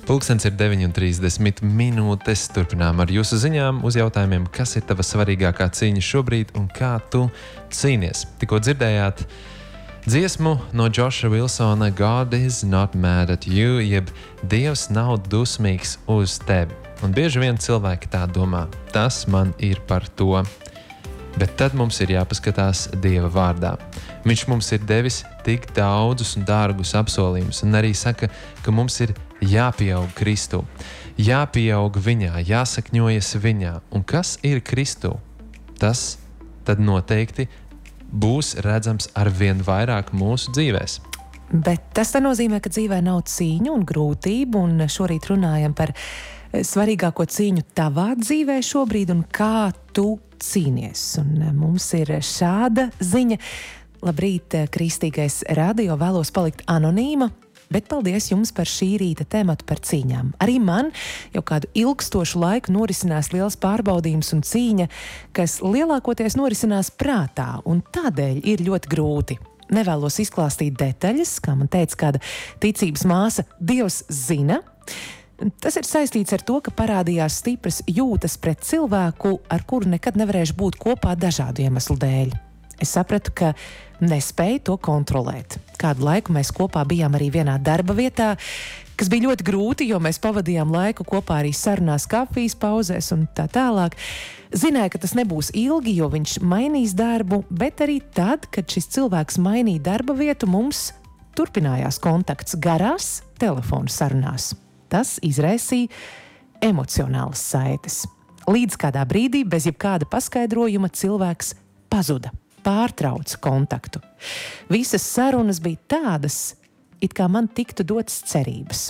Pulkstens ir 9:30. Turpinām ar jūsu ziņām uz jautājumiem, kas ir tava svarīgākā cīņa šobrīd un kā tu cīnies. Tikko dzirdējāt dziesmu no Josha Wilsona God is not mad at you, jeb Dievs nav dusmīgs uz tevi. Un bieži vien cilvēki tā domā, tas man ir par to. Bet tad mums ir jāpaskatās Dieva vārdā. Viņš mums ir devis tik daudzus un dārgus apsolījumus, un arī saka, ka mums ir jāpieaug Kristū, jāpieaug viņā, jāsakņojas viņā. Un kas ir Kristū? Tas tad noteikti būs redzams arvien vairāk mūsu dzīvēs. Bet tas nozīmē, ka dzīvē nav cīņu un grūtību, un šorīt runājam par svarīgāko cīņu tavā dzīvē šobrīd un kā tu cīnies. Un mums ir šāda ziņa. Labrīt, Kristīgais radio, vēlos palikt anonīma, bet paldies jums par šī rīta tematu par cīņām. Arī man jau kādu ilgstošu laiku norisinās liels pārbaudījums un cīņa, kas lielākoties norisinās prātā, un tādēļ ir ļoti grūti. Nevēlos izklāstīt detaļas, kā man teica kāda ticības māsa, Dievs zina. Tas ir saistīts ar to, ka parādījās stipras jūtas pret cilvēku, ar kuru nekad nevarēšu būt kopā dažādu iemeslu dēļ. Es sapratu, ka nespēju to kontrolēt. Kādu laiku mēs kopā bijām arī vienā darba vietā, kas bija ļoti grūti, jo mēs pavadījām laiku kopā arī sarunās, kafijas pauzēs un tā tālāk. Zināju, ka tas nebūs ilgi, jo viņš mainīs darbu, bet arī tad, kad šis cilvēks mainīja darba vietu, mums turpinājās kontakts garās telefonu sarunās. Tas izraisīja emocionālas saites. Līdz kādā brīdī, bez jebkāda paskaidrojuma, cilvēks pazuda, pārtrauca kontaktu. Visas sarunas bija tādas, it kā man tiktu dotas cerības.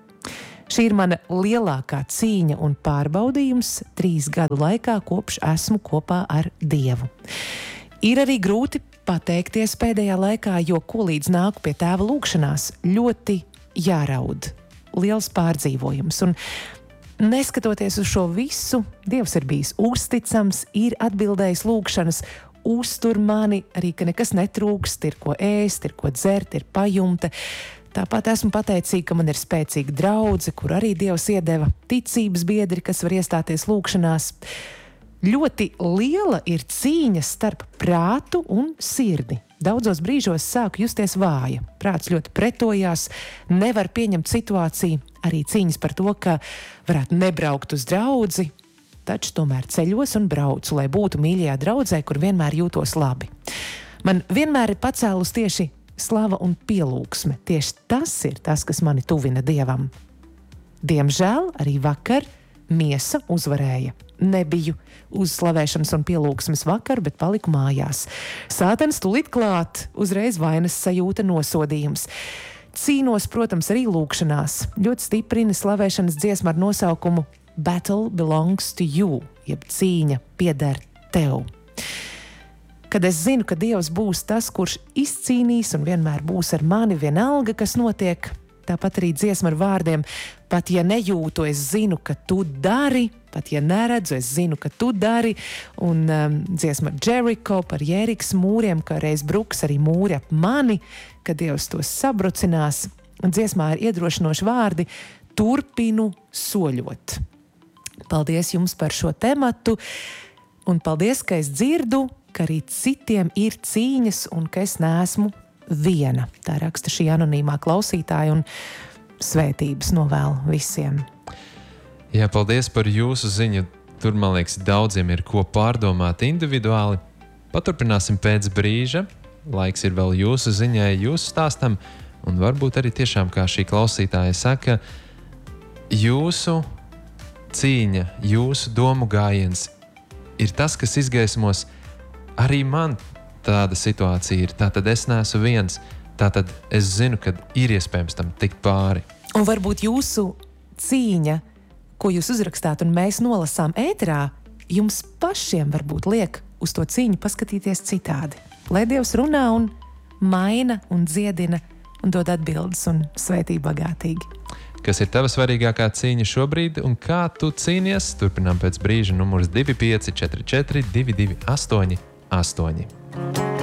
Šī ir mana lielākā cīņa un pārbaudījums 3 gadu laikā, kopš esmu kopā ar Dievu. Ir arī grūti pateikties pēdējā laikā, jo ko līdz nāku pie tēva lūgšanās, ļoti jāraud. Liels pārdzīvojums. Un neskatoties uz šo visu, Dievs ir bijis uzticams, ir atbildējis lūgšanas, uztur mani, arī ka nekas netrūkst, ir ko ēst, ir ko dzert, ir pajumte. Tāpat esmu pateicīga, ka man ir spēcīga draudze, kur arī Dievs iedeva ticības biedri, kas var iestāties lūgšanās. Ļoti liela ir cīņa starp prātu un sirdi. Daudzos brīžos sāku justies vāja. Prāts ļoti pretojās, nevar pieņemt situāciju, arī cīņas par to, ka varētu nebraukt uz draudzi, taču tomēr ceļos un braucu, lai būtu mīļajā draudzē, kur vienmēr jūtos labi. Man vienmēr ir pacēlus tieši slava un pielūgsme. Tieši tas ir tas, kas mani tuvina Dievam. Diemžēl arī vakar miesa uzvarēja. Nebiju uz slavēšanas un pielūgsmes vakaru, bet paliku mājās. Sātans tūlīt klāt, uzreiz vainas sajūta, nosodījums. Cīnos, protams, arī lūgšanās. Ļoti stiprina slavēšanas dziesma ar nosaukumu Battle belongs to you, jeb cīņa pieder tev. Kad es zinu, ka Dievs būs tas, kurš izcīnīs un vienmēr būs ar mani, vienalga, kas notiek, tāpat arī dziesma ar vārdiem, pat ja nejūtu, es zinu, ka tu dari, pat ja neredzu, es zinu, ka tu dari, un dziesma ar Jericho par Jērikas mūriem, ka reiz bruks arī mūri ap mani, kad Dievs tos sabrucinās, un dziesmā ir iedrošinoši vārdi, turpinu soļot. Paldies jums par šo tematu, un paldies, ka es dzirdu, ka arī citiem ir cīņas un ka es neesmu viena. Tā raksta šī anonīmā klausītāja, un svētības novēlu visiem. Jā, paldies par jūsu ziņu. Tur, man liekas, daudziem ir ko pārdomāt individuāli. Paturpināsim pēc brīža. Laiks ir vēl jūsu ziņai, jūsu stāstam, un varbūt arī tiešām, kā šī klausītāja saka, jūsu cīņa, jūsu domu gājiens ir tas, kas izgaismos arī man tāda situācija ir. Tātad es neesmu viens, tātad es zinu, ka ir iespējams tam tikt pāri. Un varbūt jūsu cīņa, ko jūs uzrakstāt un mēs nolasām ēterā, jums pašiem varbūt liek uz to cīņu paskatīties citādi. Lai Dievs runā un maina un dziedina un dod atbildes un svētī bagātīgi. Kas ir tava svarīgākā cīņa šobrīd un kā tu cīnies? Turpinām pēc brīža numurs 2544 228 8.